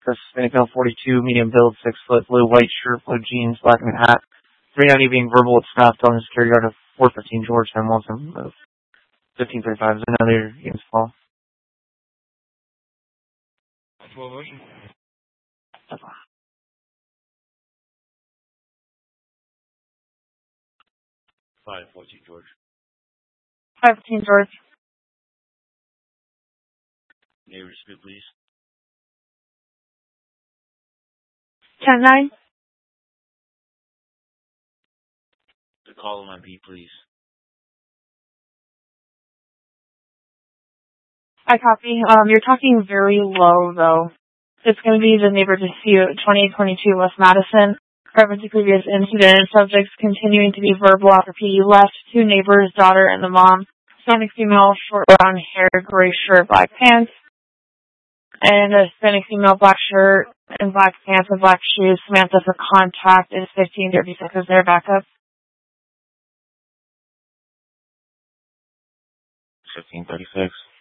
Hispanic male 42, medium build, 6 foot, blue, white shirt, blue jeans, black and hat. 390 being verbal with Scott telling his security guard of 415 George and wants him move. 1535 is another against Paul. Full motion. 514 George. 515 George. Neighbor dispute, please. 10-9. The call on B, please. I copy. You're talking very low, though. It's going to be the neighbor dispute, 2022 West Madison. Reference to previous incident, subjects continuing to be verbal after PE left. 2 neighbors, daughter and the mom. Hispanic female, short brown hair, gray shirt, black pants. And a Hispanic female, black shirt and black pants and black shoes. Samantha for contact is 1536. Is there backup? 1536.